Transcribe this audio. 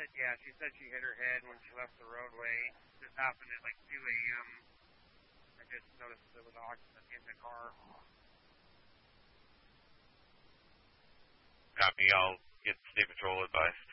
said, yeah, she said she hit her head when she left the roadway. This happened at like 2 a.m. I just noticed there was oxygen in the car. Copy. I'll get State Patrol advice.